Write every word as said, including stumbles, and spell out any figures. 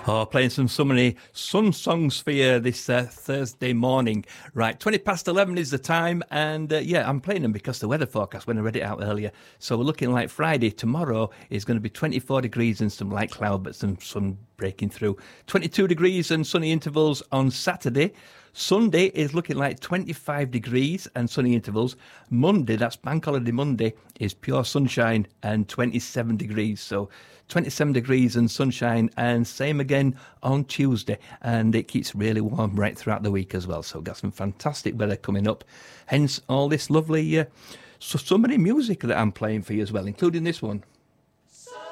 Oh, playing some summery sun songs for you this uh, Thursday morning. Right, twenty past eleven is the time, and uh, yeah, I'm playing them because the weather forecast, when I read it out earlier, so we're looking like Friday. Tomorrow is going to be twenty-four degrees and some light cloud, but some sun breaking through. twenty-two degrees and sunny intervals on Saturday. Sunday is looking like twenty-five degrees and sunny intervals. Monday, that's Bank Holiday Monday, is pure sunshine and twenty-seven degrees. So twenty-seven degrees and sunshine, and same again on Tuesday. And it keeps really warm right throughout the week as well. So we've got some fantastic weather coming up. Hence all this lovely, uh, so, so many music that I'm playing for you as well, including this one.